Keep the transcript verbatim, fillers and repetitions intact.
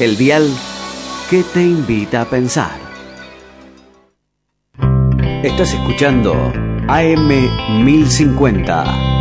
El dial que te invita a pensar. Estás escuchando A M mil cincuenta.